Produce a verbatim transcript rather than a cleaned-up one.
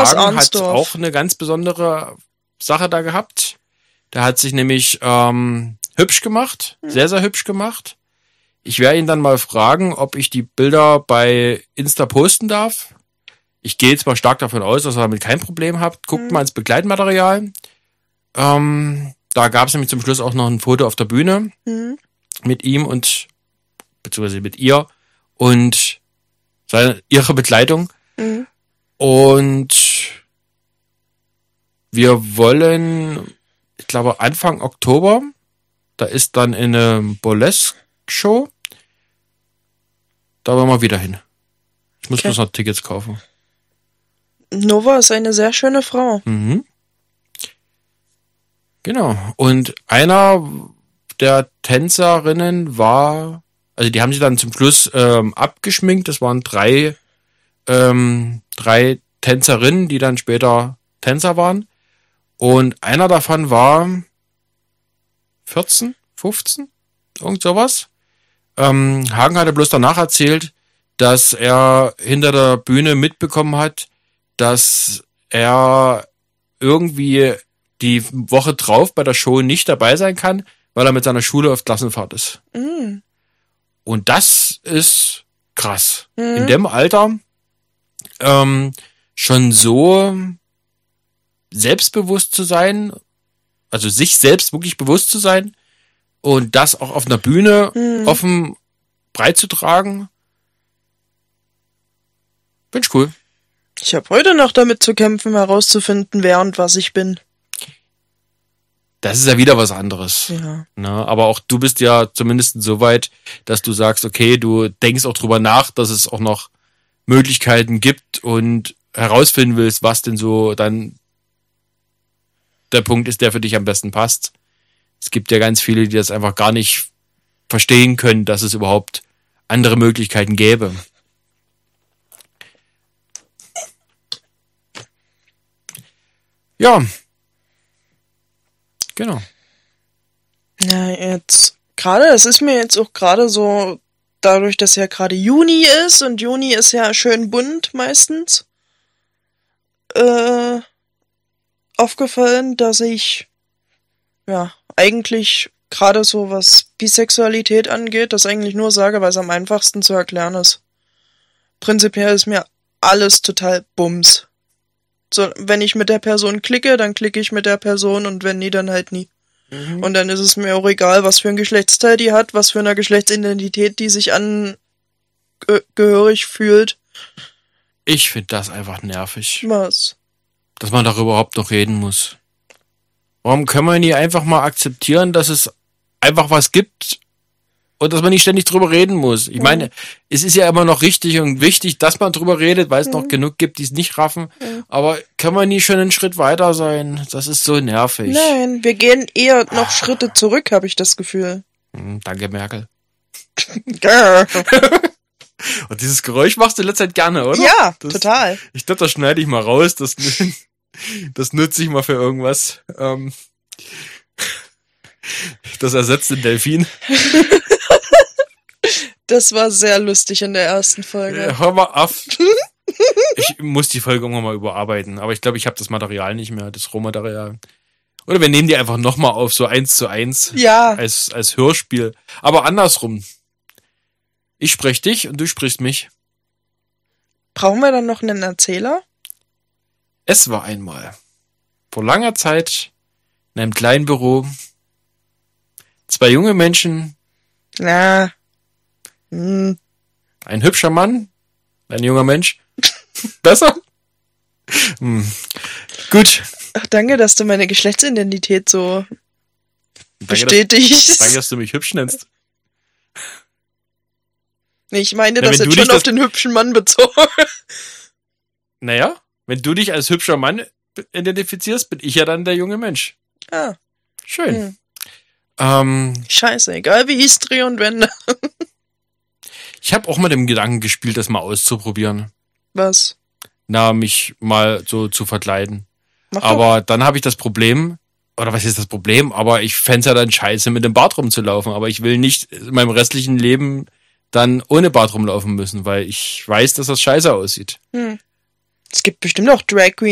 aus Hagen hat Arnsdorf. auch eine ganz besondere Sache da gehabt. Der hat sich nämlich ähm, hübsch gemacht, Hm. sehr, sehr hübsch gemacht. Ich werde ihn dann mal fragen, ob ich die Bilder bei Insta posten darf. Ich gehe jetzt mal stark davon aus, dass er damit kein Problem hat. Guckt Hm. mal ins Begleitmaterial. Ähm, da gab es nämlich zum Schluss auch noch ein Foto auf der Bühne Hm. mit ihm und beziehungsweise mit ihr und seine, ihre Begleitung. Hm. Und wir wollen, ich glaube Anfang Oktober, da ist dann eine Burlesque-Show. Da wollen wir wieder hin. Ich muss Okay. bloß noch Tickets kaufen. Nova ist eine sehr schöne Frau. Mhm. Genau. Und einer der Tänzerinnen war, also die haben sie dann zum Schluss ähm, abgeschminkt. Das waren drei, ähm, drei Tänzerinnen, die dann später Tänzer waren. Und einer davon war vierzehn, fünfzehn, irgend sowas. Ähm, Hagen hatte bloß danach erzählt, dass er hinter der Bühne mitbekommen hat, dass er irgendwie die Woche drauf bei der Show nicht dabei sein kann, weil er mit seiner Schule auf Klassenfahrt ist. Hm. Und das ist krass. Mhm. In dem Alter ähm, schon so selbstbewusst zu sein, also sich selbst wirklich bewusst zu sein und das auch auf einer Bühne Mhm. offen breit zu tragen. Finde ich cool. Ich habe heute noch damit zu kämpfen, herauszufinden, wer und was ich bin. Das ist ja wieder was anderes. Ja. Ne? Aber auch du bist ja zumindest so weit, dass du sagst, okay, du denkst auch drüber nach, dass es auch noch Möglichkeiten gibt und herausfinden willst, was denn so dann der Punkt ist, der für dich am besten passt. Es gibt ja ganz viele, die das einfach gar nicht verstehen können, dass es überhaupt andere Möglichkeiten gäbe. Ja. Genau. Na, jetzt, gerade, das ist mir jetzt auch gerade so, dadurch, dass ja gerade Juni ist und Juni ist ja schön bunt meistens, äh, aufgefallen, dass ich, ja, eigentlich gerade so was Bisexualität angeht, das eigentlich nur sage, weil es am einfachsten zu erklären ist. Prinzipiell ist mir alles total Bums. So, wenn ich mit der Person klicke, dann klicke ich mit der Person und wenn nie, dann halt nie. Mhm. Und dann ist es mir auch egal, was für ein Geschlechtsteil die hat, was für eine Geschlechtsidentität die sich angehörig fühlt. Ich finde das einfach nervig, Was? dass man darüber überhaupt noch reden muss. Warum können wir nie einfach mal akzeptieren, dass es einfach was gibt und dass man nicht ständig drüber reden muss? Ich meine, es ist ja immer noch richtig und wichtig, dass man drüber redet, weil es noch genug gibt, die es nicht raffen. Aber können wir nie schon einen Schritt weiter sein? Das ist so nervig. Nein, wir gehen eher noch Schritte zurück, habe ich das Gefühl. Hm, danke, Merkel. Grrr. Und dieses Geräusch machst du in letzter Zeit gerne, oder? Ja, das, total. Ich glaube, das schneide ich mal raus. Das, das nutze ich mal für irgendwas. Ähm, das ersetzt den Delfin. Das war sehr lustig in der ersten Folge. Äh, hör mal auf. Ich muss die Folge irgendwann mal überarbeiten. Aber ich glaube, ich habe das Material nicht mehr, das Rohmaterial. Oder wir nehmen die einfach nochmal auf, so eins zu eins. Ja. Als, als Hörspiel. Aber andersrum. Ich sprech dich und du sprichst mich. Brauchen wir dann noch einen Erzähler? Es war einmal vor langer Zeit in einem kleinen Büro zwei junge Menschen, Na. Hm. ein hübscher Mann, ein junger Mensch. Besser? Hm. Gut. Ach, danke, dass du meine Geschlechtsidentität so Danke, bestätigst. dass, danke, dass du mich hübsch nennst. Nee, ich meine Na, das wenn jetzt du schon dich auf das- den hübschen Mann bezogen. Naja, wenn du dich als hübscher Mann identifizierst, bin ich ja dann der junge Mensch. Ah, Schön. hm. Ähm, Scheiße, egal wie ich's drehe und wende. ich habe auch mal dem Gedanken gespielt, das mal auszuprobieren. Was? Na, mich mal so zu verkleiden. Mach doch. Aber dann habe ich das Problem, oder was ist das Problem? Aber ich fänd's ja dann scheiße, mit dem Bart rumzulaufen. Aber ich will nicht in meinem restlichen Leben dann ohne Bart rumlaufen müssen, weil ich weiß, dass das scheiße aussieht. Hm. Es gibt bestimmt auch Drag Queens,